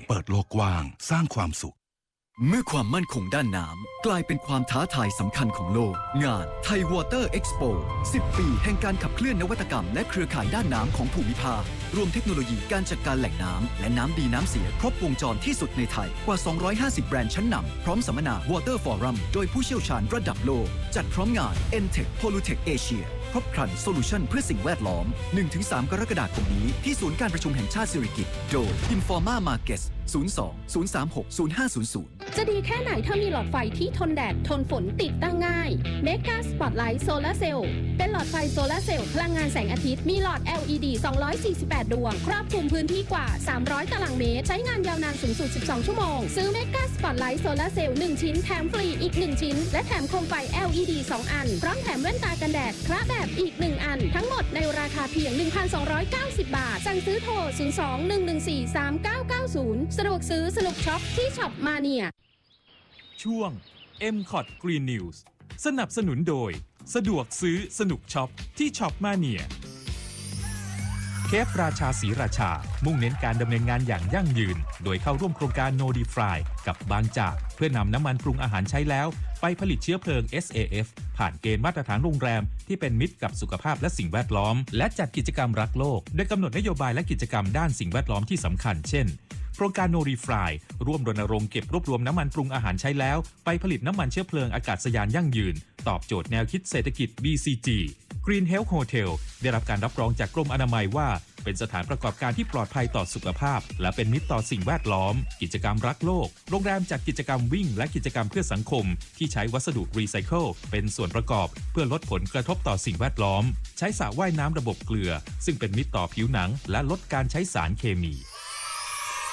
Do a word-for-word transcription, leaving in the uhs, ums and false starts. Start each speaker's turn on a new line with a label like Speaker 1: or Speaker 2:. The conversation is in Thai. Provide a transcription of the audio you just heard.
Speaker 1: เปิดโลกกว้างสร้างความสุข
Speaker 2: เมื่อความมั่นคงด้านน้ำกลายเป็นความท้าทายสำคัญของโลกงาน Thai Water Expo สิบ ปีแห่งการขับเคลื่อนนวัตกรรมและเครือข่ายด้านน้ำของภูมิภาครวมเทคโนโลยีการจัดการแหล่งน้ำและน้ำดีน้ำเสียครบวงจรที่สุดในไทยกว่าสองร้อยห้าสิบแบรนด์ชั้นนำพร้อมสัมมนา Water Forum โดยผู้เชี่ยวชาญระดับโลกจัดพร้อมงาน Entech Pollutech Asia ครบครันโซลูชันเพื่อสิ่งแวดล้อม หนึ่งถึงสาม กรกฎาคมนี้ที่ศูนย์การประชุมแห่งชาติสิริกิติ์โดย Informa Markets ศูนย์ สอง ศูนย์ สาม หก ศูนย์ ห้า ศูนย์ ศูนย์
Speaker 3: จะดีแค่ไหนถ้ามีหลอดไฟที่ทนแดดทนฝนติดตั้งง่าย Mega Spotlight Solar Cell เป็นหลอดไฟโซลาร์เซลล์พลังงานแสงอาทิตย์มีหลอด แอล อี ดี สองร้อยสี่สิบแปด ดวงครอบคลุมพื้นที่กว่าสามร้อยตารางเมตรใช้งานยาวนานสูงสุดสิบสองชั่วโมงซื้อ Mega Spotlight Solar Cell หนึ่งชิ้นแถมฟรีอีกหนึ่งชิ้นและแถมโคมไฟ แอล อี ดี สองอันพร้อมแถมแว่นตากันแดดคระแบบอีกหนึ่งอันทั้งหมดในราคาเพียง หนึ่งพันสองร้อยเก้าสิบ บาทสั่งซื้อโทรศูนย์ สอง หนึ่ง หนึ่ง สี่ สาม เก้า เก้า ศูนย์สะดวกซื้อสนุกช็อปที่ช็อปมาเนีย
Speaker 4: ช่วง เอ็ม คอท Green News สนับสนุนโดยสะดวกซื้อสนุกช็อปที่ช็อปมาเนียเคฟราชาศรีราชามุ่งเน้นการดำเนินงานอย่างยั่งยืนโดยเข้าร่วมโครงการ No Defry กับบางจากเพื่อนำน้ำมันปรุงอาหารใช้แล้วไปผลิตเชื้อเพลิง เอส เอ เอฟ ผ่านเกณฑ์มาตรฐานโรงแรมที่เป็นมิตรกับสุขภาพและสิ่งแวดล้อมและจัดกิจกรรมรักโลกโดยกำหนดนโยบายและกิจกรรมด้านสิ่งแวดล้อมที่สำคัญเช่นโครงการ No Defry ร่วมรณรงค์เก็บรวบรวมน้ำมันปรุงอาหารใช้แล้วไปผลิตน้ำมันเชื้อเพลิงอากาศยานยั่งยืนตอบโจทย์แนวคิดเศรษฐกิจ บี ซี จี Green Health Hotel ได้รับการรับรองจากกรมอนามัยว่าเป็นสถานประกอบการที่ปลอดภัยต่อสุขภาพและเป็นมิตรต่อสิ่งแวดล้อมกิจกรรมรักโลกโรงแรมจัดกิจกรรมวิ่งและกิจกรรมเพื่อสังคมที่ใช้วัสดุรีไซเคิลเป็นส่วนประกอบเพื่อลดผลกระทบต่อสิ่งแวดล้อมใช้สระว่ายน้ำระบบเกลือซึ่งเป็นมิตรต่อผิวหนังและลดการใช้สารเคมี